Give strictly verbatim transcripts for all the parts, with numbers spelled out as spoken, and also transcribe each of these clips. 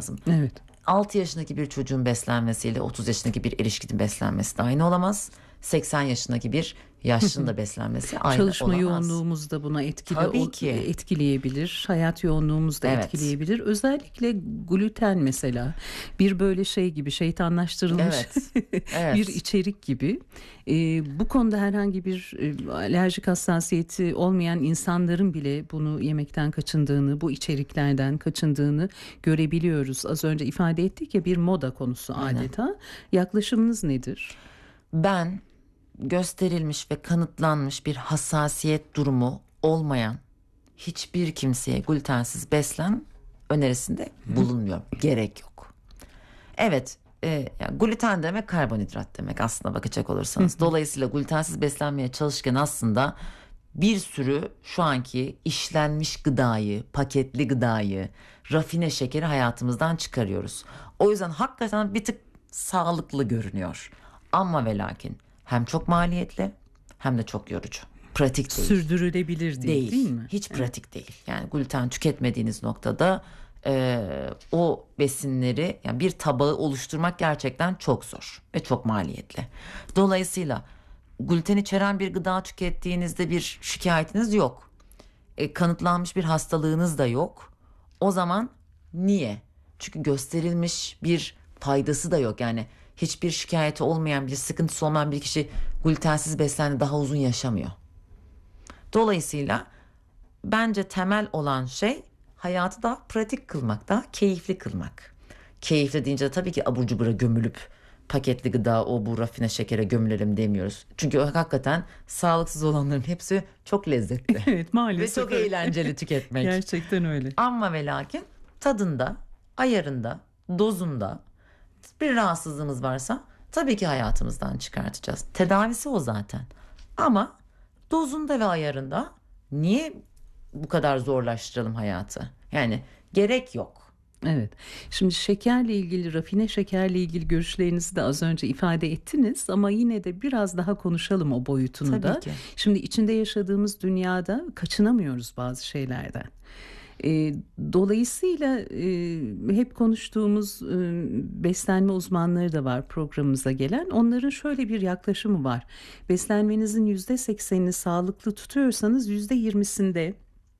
lazım. Evet. altı yaşındaki bir çocuğun beslenmesiyle otuz yaşındaki bir erişkinin beslenmesi de aynı olamaz. seksen yaşındaki bir yaşlının da beslenmesi aynı Çalışma olamaz. yoğunluğumuz da buna etkili Tabii ki. etkileyebilir. Hayat yoğunluğumuz da Evet. etkileyebilir. Özellikle gluten mesela bir böyle şey gibi, şeytanlaştırılmış Evet. Evet. bir içerik gibi. Ee, bu konuda herhangi bir e, alerjik hassasiyeti olmayan insanların bile bunu yemekten kaçındığını, bu içeriklerden kaçındığını görebiliyoruz. Az önce ifade ettik ya, bir moda konusu adeta. Aynen. Yaklaşımınız nedir? Ben gösterilmiş ve kanıtlanmış bir hassasiyet durumu olmayan hiçbir kimseye glutensiz beslen önerisinde bulunmuyorum. Gerek yok. Evet, e, yani gluten demek karbonhidrat demek aslında bakacak olursanız. Dolayısıyla glutensiz beslenmeye çalışırken aslında bir sürü şu anki işlenmiş gıdayı, paketli gıdayı, rafine şekeri hayatımızdan çıkarıyoruz. O yüzden hakikaten bir tık sağlıklı görünüyor. Ama ve lakin hem çok maliyetli hem de çok yorucu. Pratik değil. Sürdürülebilir değil, değil, değil mi? Hiç pratik evet. değil. Yani gluten tüketmediğiniz noktada e, o besinleri, yani bir tabağı oluşturmak gerçekten çok zor ve çok maliyetli. Dolayısıyla gluten içeren bir gıda tükettiğinizde bir şikayetiniz yok. E, kanıtlanmış bir hastalığınız da yok. O zaman niye? Çünkü gösterilmiş bir faydası da yok. Yani hiçbir şikayeti olmayan, bir sıkıntısı olmayan bir kişi glutensiz beslenme daha uzun yaşamıyor. Dolayısıyla bence temel olan şey hayatı daha pratik kılmak, daha keyifli kılmak. Keyifli deyince de tabii ki abur cubura gömülüp paketli gıda, o bu rafine şekere gömülelim demiyoruz. Çünkü hakikaten sağlıksız olanların hepsi çok lezzetli. Evet, maalesef. Ve çok öyle. eğlenceli tüketmek. Gerçekten öyle. Ama ve lakin tadında, ayarında, dozunda bir rahatsızlığımız varsa tabii ki hayatımızdan çıkartacağız. Tedavisi o zaten. Ama dozunda ve ayarında niye bu kadar zorlaştıralım hayatı? Yani gerek yok. Evet. Şimdi şekerle ilgili, rafine şekerle ilgili görüşlerinizi de az önce ifade ettiniz ama yine de biraz daha konuşalım o boyutunu Tabii da. ki. Şimdi içinde yaşadığımız dünyada kaçınamıyoruz bazı şeylerden. E, dolayısıyla e, hep konuştuğumuz e, beslenme uzmanları da var programımıza gelen. Onların şöyle bir yaklaşımı var. Beslenmenizin yüzde seksenini sağlıklı tutuyorsanız yüzde yirmisinde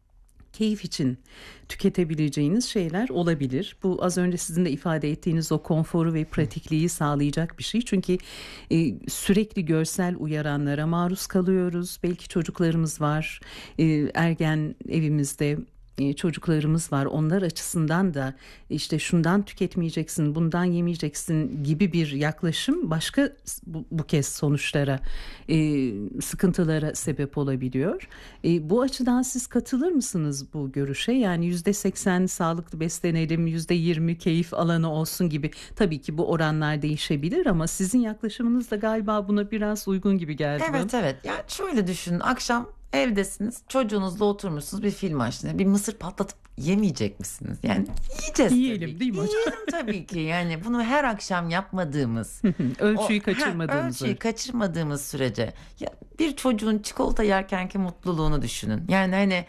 keyif için tüketebileceğiniz şeyler olabilir. Bu az önce sizin de ifade ettiğiniz o konforu ve pratikliği sağlayacak bir şey. Çünkü e, sürekli görsel uyaranlara maruz kalıyoruz. Belki çocuklarımız var, e, ergen evimizde çocuklarımız var. Onlar açısından da işte şundan tüketmeyeceksin, bundan yemeyeceksin gibi bir yaklaşım başka bu, bu kez sonuçlara, e, sıkıntılara sebep olabiliyor. E, bu açıdan siz katılır mısınız bu görüşe? Yani yüzde seksen sağlıklı beslenelim, yüzde yirmi keyif alanı olsun gibi. Tabii ki bu oranlar değişebilir ama sizin yaklaşımınız da galiba buna biraz uygun gibi geldi. Evet evet. Yani şöyle düşünün, akşam evdesiniz, çocuğunuzla oturmuşsunuz, bir film açtınız. Bir mısır patlatıp yemeyecek misiniz? Yani yiyeceğiz Yiyelim, tabii. değil mi hocam? Yiyelim tabii ki. Yani bunu her akşam yapmadığımız, ölçüyü o, kaçırmadığımız. Ha, ölçüyü kaçırmadığımız sürece ya bir çocuğun çikolata yerkenki mutluluğunu düşünün. Yani hani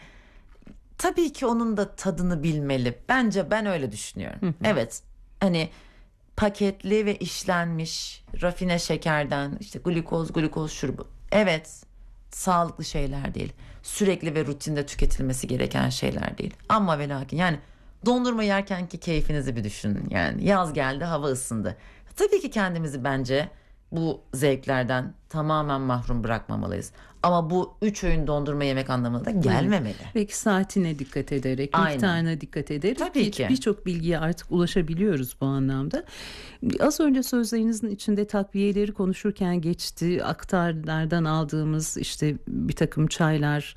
tabii ki onun da tadını bilmeli. Bence ben öyle düşünüyorum. Evet. Hani paketli ve işlenmiş rafine şekerden işte glikoz, glikoz şurubu. Evet. Sağlıklı şeyler değil. Sürekli ve rutinde tüketilmesi gereken şeyler değil. Ama ve lakin yani dondurma yerkenki keyfinizi bir düşünün. Yani yaz geldi, hava ısındı. Tabii ki kendimizi bence bu zevklerden tamamen mahrum bırakmamalıyız. Ama bu üç öğün dondurma yemek anlamına da gelmemeli. Evet. Peki saatine dikkat ederek, Aynen. miktarına dikkat ederek. Tabii ki. Birçok bilgiye artık ulaşabiliyoruz bu anlamda. Az önce sözlerinizin içinde takviyeleri konuşurken geçti. Aktarlardan aldığımız işte bir takım çaylar,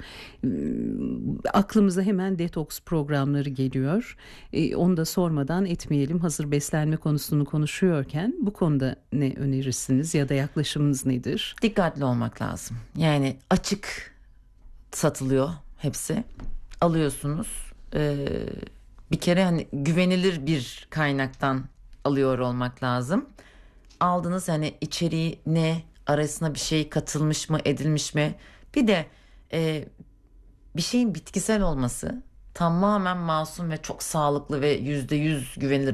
aklımıza hemen detoks programları geliyor. E, onu da sormadan etmeyelim. Hazır beslenme konusunu konuşuyorken bu konuda ne önerirsiniz ya da yaklaşımınız nedir? Dikkatli olmak lazım. Yani açık satılıyor hepsi. Alıyorsunuz. Ee, bir kere hani güvenilir bir kaynaktan alıyor olmak lazım. Aldınız, hani içeriği ne, arasına bir şey katılmış mı, edilmiş mi? Bir de e, bir şeyin bitkisel olması tamamen masum ve çok sağlıklı ve yüzde yüz güvenilir